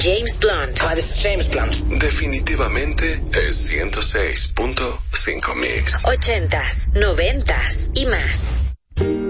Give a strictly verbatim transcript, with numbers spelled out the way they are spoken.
James Blunt. Hi, this is James Blunt. Definitivamente es ciento seis punto cinco Mix. Ochentas, noventas y más.